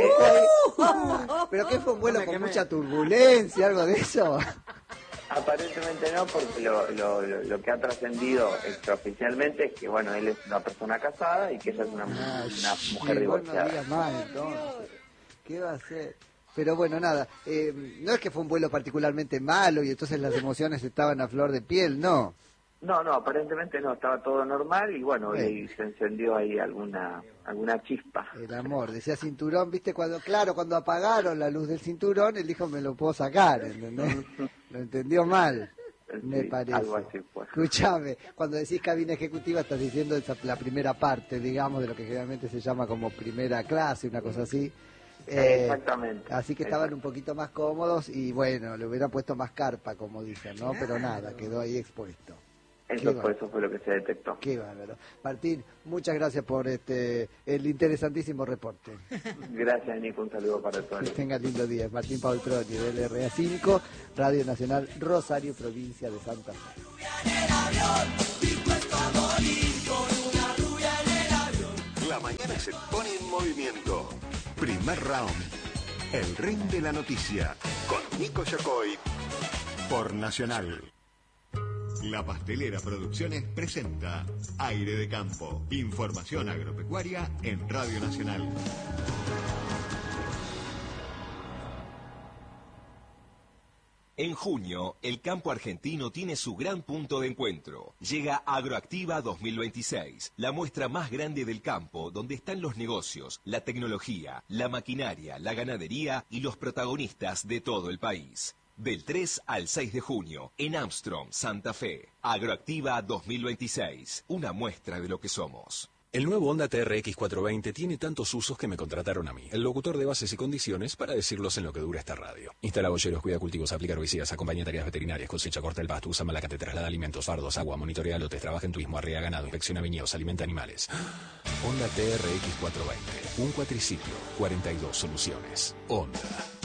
uh, ¿pero qué fue un vuelo con mucha turbulencia, algo de eso? Aparentemente no, porque lo, lo, lo, lo que ha trascendido extraoficialmente es que, bueno, él es una persona casada y que ella es una, ah, una mujer sí, divorciada. No digas más, entonces. ¿Qué va a hacer? Pero bueno, nada, eh, no es que fue un vuelo particularmente malo y entonces las emociones estaban a flor de piel, no. No, no, aparentemente no, estaba todo normal y bueno, bueno. Y se encendió ahí alguna alguna chispa. El amor, decía cinturón, viste, cuando claro, cuando apagaron la luz del cinturón, él dijo, me lo puedo sacar, ¿entendés? Lo entendió mal, sí, me parece. Algo así fue. Escuchame, cuando decís cabina ejecutiva estás diciendo esa, la primera parte, digamos, de lo que generalmente se llama como primera clase, una cosa así. Eh, Exactamente. Así que estaban un poquito más cómodos y bueno, le hubieran puesto más carpa, como dicen, ¿no? Pero nada, quedó ahí expuesto. Eso fue, eso fue lo que se detectó. Qué bárbaro. Martín, muchas gracias por este el interesantísimo reporte. Gracias, Nico. Un saludo para todos. Que tengan lindo día. Martín Paultroni, del R A cinco, Radio Nacional Rosario, provincia de Santa Fe. La mañana se pone en movimiento. Primer round. El ring de la noticia. Con Nico Yacoy. Por Nacional. La Pastelera Producciones presenta Aire de Campo. Información agropecuaria en Radio Nacional. En junio, el campo argentino tiene su gran punto de encuentro. Llega Agroactiva dos mil veintiséis, la muestra más grande del campo, donde están los negocios, la tecnología, la maquinaria, la ganadería y los protagonistas de todo el país. Del tres al seis de junio, en Armstrong, Santa Fe. Agroactiva dos mil veintiséis, una muestra de lo que somos. El nuevo Honda T R X cuatrocientos veinte tiene tantos usos que me contrataron a mí, el locutor de bases y condiciones, para decirlos en lo que dura esta radio. Instala boyeros, cuida cultivos, aplica herbicidas, acompaña tareas veterinarias, cosecha, corta el pasto, usa malacate, traslada alimentos, fardos, agua, monitorea lotes, trabaja en turismo, arrea ganado, inspecciona viñedos, alimenta animales. Honda T R X cuatrocientos veinte, un cuatriciclo, cuarenta y dos soluciones. Honda.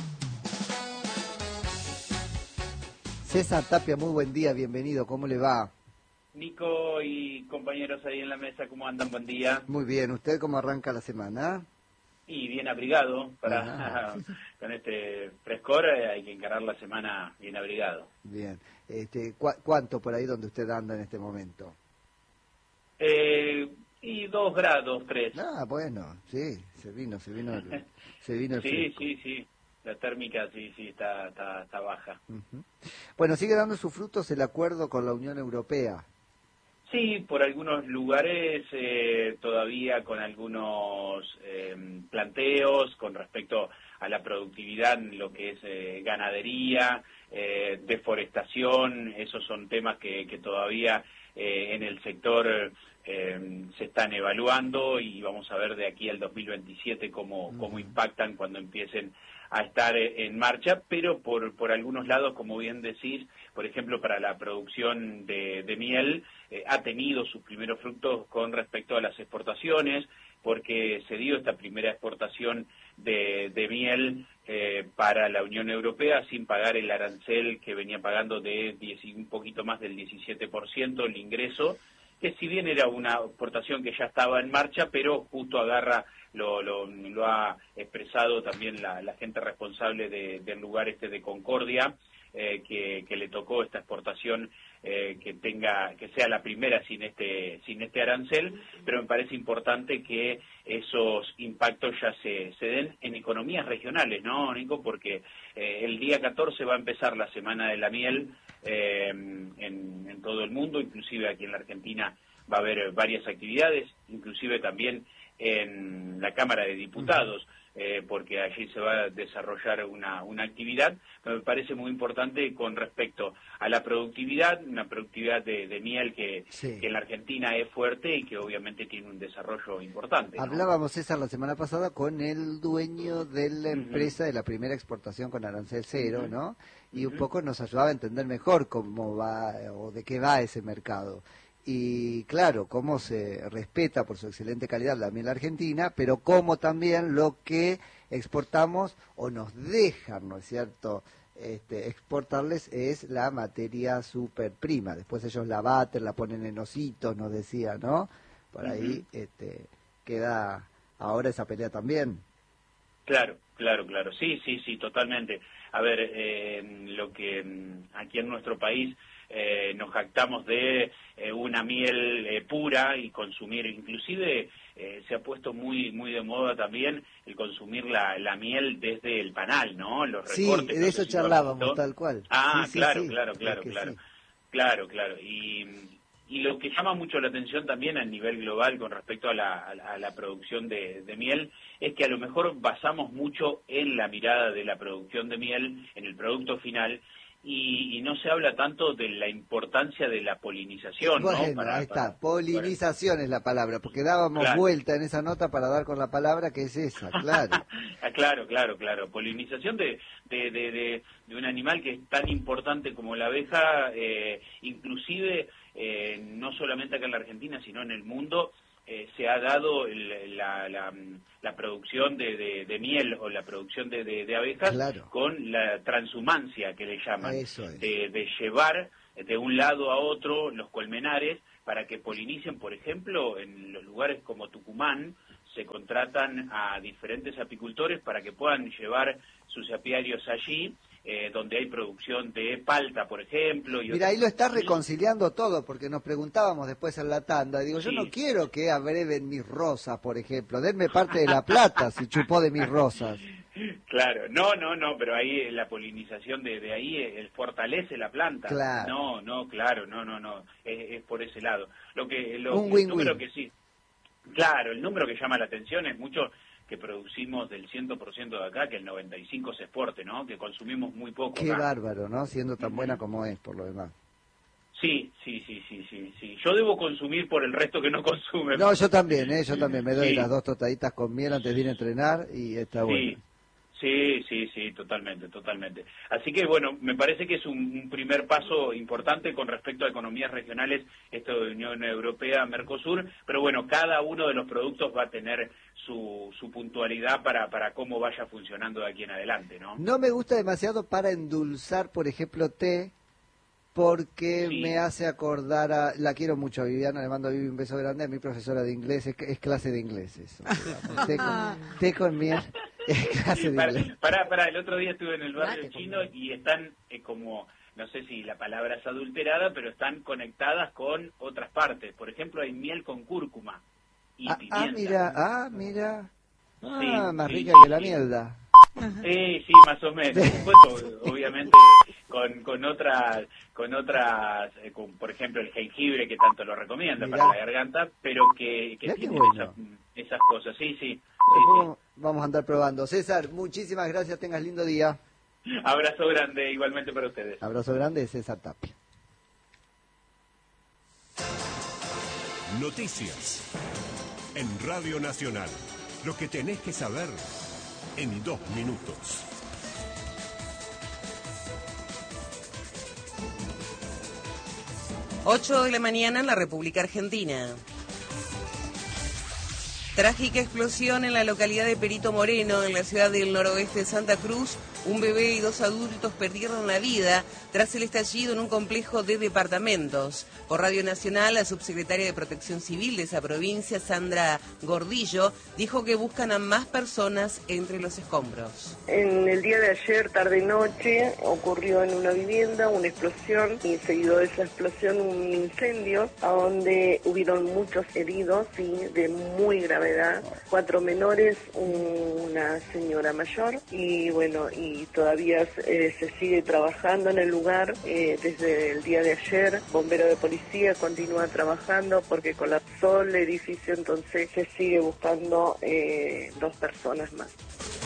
César Tapia, muy buen día, bienvenido, ¿cómo le va? Nico y compañeros ahí en la mesa, ¿cómo andan? Buen día. Muy bien, ¿usted cómo arranca la semana? Y bien abrigado, para con este frescor eh, hay que encarar la semana bien abrigado. Bien, este, ¿cu ¿cuánto por ahí donde usted anda en este momento? Eh, y dos grados, tres. Ah, bueno, sí, se vino, se vino el, se vino el Sí, fresco. sí, sí, la térmica sí, sí, está, está, está baja. Uh-huh. Bueno, sigue dando sus frutos el acuerdo con la Unión Europea. Sí, por algunos lugares eh, todavía con algunos eh, planteos con respecto a la productividad en lo que es eh, ganadería, eh, deforestación, esos son temas que, que todavía eh, en el sector eh, se están evaluando y vamos a ver de aquí al dos mil veintisiete cómo, cómo impactan cuando empiecen a estar en marcha, pero por, por algunos lados, como bien decís, por ejemplo, para la producción de, de miel, eh, ha tenido sus primeros frutos con respecto a las exportaciones, porque se dio esta primera exportación de, de miel eh, para la Unión Europea sin pagar el arancel que venía pagando de diez, un poquito más del diecisiete por ciento el ingreso, que si bien era una exportación que ya estaba en marcha, pero justo agarra, lo, lo, lo ha expresado también la, la gente responsable de, del lugar este de Concordia, eh, que, que le tocó esta exportación eh, que tenga, que sea la primera sin este, sin este arancel, pero me parece importante que esos impactos ya se, se den en economías regionales, ¿no, Nico? Porque eh, el día catorce va a empezar la Semana de la Miel eh, en, en todo el mundo, inclusive aquí en la Argentina va a haber varias actividades, inclusive también en la Cámara de Diputados, eh, porque allí se va a desarrollar una, una actividad, pero me parece muy importante con respecto a la productividad, una productividad de, de miel que, Sí. que en la Argentina es fuerte y que obviamente tiene un desarrollo importante, ¿no? Hablábamos, César, la semana pasada con el dueño de la empresa de la primera exportación con arancel cero, ¿no? Y un poco nos ayudaba a entender mejor cómo va o de qué va ese mercado. Y claro, cómo se respeta por su excelente calidad la miel argentina, pero cómo también lo que exportamos o nos dejan, ¿no es cierto?, este, exportarles es la materia super prima. Después ellos la baten, la ponen en ositos, nos decía, ¿no? Por ahí Ujú. este, queda ahora esa pelea también. Claro, claro, claro. Sí, sí, sí, totalmente. A ver, eh, lo que mm, aquí en nuestro país eh, nos jactamos de eh, una miel eh, pura y consumir, inclusive eh, se ha puesto muy muy de moda también el consumir la, la miel desde el panal, ¿no? Los Sí, recortes. de no eso sé si lo has charlábamos, visto. tal cual. Ah, Sí, sí, claro, sí, claro, es claro, que claro. sí. Claro, claro. Y, y lo que llama mucho la atención también a nivel global con respecto a la, a la, a la producción de, de miel es que a lo mejor basamos mucho en la mirada de la producción de miel, en el producto final, y, y no se habla tanto de la importancia de la polinización. Bueno, ¿no? Para, ahí está, para, polinización para... es la palabra, porque dábamos claro. vuelta en esa nota para dar con la palabra que es esa, claro. claro, claro, claro, polinización de, de, de, de, de un animal que es tan importante como la abeja, eh, inclusive eh, no solamente acá en la Argentina, sino en el mundo. Eh, se ha dado el, la, la, la producción de, de, de miel o la producción de, de, de abejas claro. con la transhumancia que le llaman, Eso es. de, de llevar de un lado a otro los colmenares para que polinicen. Por ejemplo, en los lugares como Tucumán se contratan a diferentes apicultores para que puedan llevar sus apiarios allí, Eh, donde hay producción de palta, por ejemplo. Y Mira, ahí lo está reconciliando todo, porque nos preguntábamos después en la tanda, digo, sí. yo no quiero que abreven mis rosas, por ejemplo, denme parte de la plata si chupó de mis rosas. Claro, no, no, no, pero ahí la polinización de, de ahí el fortalece la planta. Claro. No, no, claro, no, no, no, es, es por ese lado. Lo que, lo, Un el win-win. número que sí, claro, el número que llama la atención es mucho que producimos del cien por ciento de acá, que el noventa y cinco por ciento se exporte, ¿no? Que consumimos muy poco. Qué acá. bárbaro, ¿no? Siendo tan buena como es, por lo demás. Sí, sí, sí, sí, sí, sí. Yo debo consumir por el resto que no consume. No, yo también, ¿eh? Yo también me doy Sí. las dos tostaditas con miel antes de ir a entrenar y está Sí. bueno. Sí, sí, sí, totalmente, totalmente. Así que, bueno, me parece que es un, un primer paso importante con respecto a economías regionales, esto de Unión Europea, Mercosur, pero bueno, cada uno de los productos va a tener su, su puntualidad para, para cómo vaya funcionando de aquí en adelante, ¿no? No me gusta demasiado para endulzar, por ejemplo, té, porque Sí. me hace acordar a... La quiero mucho a Viviana, le mando a Vivi un beso grande, a mi profesora de inglés, es, es clase de inglés eso. digamos. té, con, té con miel, es clase de Para, inglés. para, para, el otro día estuve en el barrio chino y están eh, como, no sé si la palabra es adulterada, pero están conectadas con otras partes. Por ejemplo, hay miel con cúrcuma y Ah, pimienta. ah, mira, ah, mira. Ah, Sí, más sí, rica sí, que la sí. mielda. Sí, sí, más o menos. Después, o- obviamente, con, con otras, con otras eh, con, por ejemplo, el jengibre que tanto lo recomienda Mirá. para la garganta, pero que, que Mirá qué tiene bueno. esas, esas cosas. Sí, sí. Después vamos a andar probando. César, muchísimas gracias, tengas lindo día. Abrazo grande igualmente para ustedes. Abrazo grande, César Tapia. Noticias en Radio Nacional. Lo que tenés que saber en dos minutos. ocho de la mañana en la República Argentina. Trágica explosión en la localidad de Perito Moreno, en la ciudad del noroeste de Santa Cruz. Un bebé y dos adultos perdieron la vida tras el estallido en un complejo de departamentos. Por Radio Nacional, la subsecretaria de Protección Civil de esa provincia, Sandra Gordillo, dijo que buscan a más personas entre los escombros. En el día de ayer, tarde-noche, ocurrió en una vivienda una explosión y seguido de esa explosión un incendio a donde hubieron muchos heridos y de muy gravedad, cuatro menores, una señora mayor y bueno, y todavía eh, se sigue trabajando en el lugar eh, desde el día de ayer. Bombero de policía continúa trabajando porque colapsó el edificio, entonces se sigue buscando eh, dos personas más.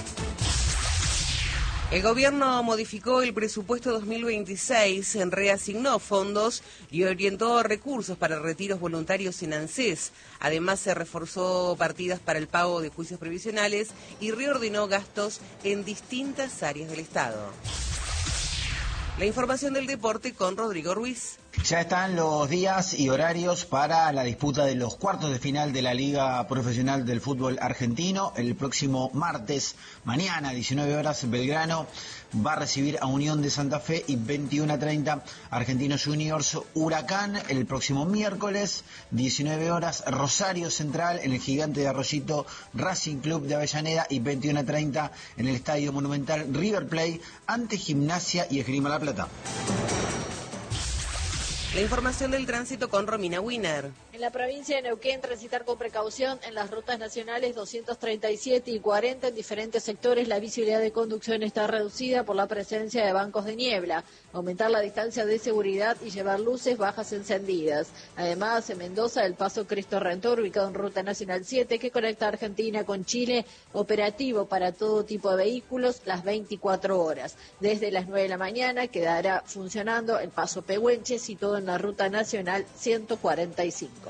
El gobierno modificó el presupuesto dos mil veintiséis, reasignó fondos y orientó recursos para retiros voluntarios en ANSES. Además, se reforzó partidas para el pago de juicios previsionales y reordenó gastos en distintas áreas del Estado. La información del deporte con Rodrigo Ruiz. Ya están los días y horarios para la disputa de los cuartos de final de la Liga Profesional del Fútbol Argentino. El próximo martes, mañana, diecinueve horas, Belgrano va a recibir a Unión de Santa Fe y veintiuno a treinta Argentinos Juniors Huracán. El próximo miércoles, diecinueve horas, Rosario Central en el Gigante de Arroyito, Racing Club de Avellaneda y veintiuno a treinta en el Estadio Monumental River Plate ante Gimnasia y Esgrima La Plata. La información del tránsito con Romina Wiener. En la provincia de Neuquén, transitar con precaución en las rutas nacionales doscientos treinta y siete y cuarenta en diferentes sectores. La visibilidad de conducción está reducida por la presencia de bancos de niebla. Aumentar la distancia de seguridad y llevar luces bajas encendidas. Además, en Mendoza, el paso Cristo Redentor, ubicado en Ruta Nacional siete, que conecta Argentina con Chile, operativo para todo tipo de vehículos las veinticuatro horas. Desde las nueve de la mañana quedará funcionando el paso Pehuenche, situado en la Ruta Nacional ciento cuarenta y cinco.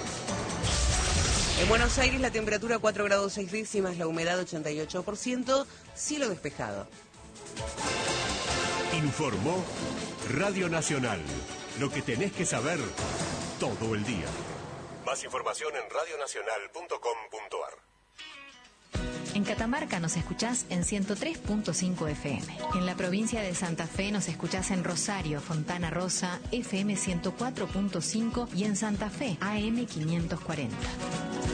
En Buenos Aires la temperatura cuatro grados seis décimas, la humedad ochenta y ocho por ciento, cielo despejado. Informó Radio Nacional. Lo que tenés que saber todo el día. Más información en radio nacional punto com punto ar. En Catamarca nos escuchás en ciento tres punto cinco F M. En la provincia de Santa Fe nos escuchás en Rosario, Fontana Rosa, F M ciento cuatro punto cinco y en Santa Fe, A M quinientos cuarenta.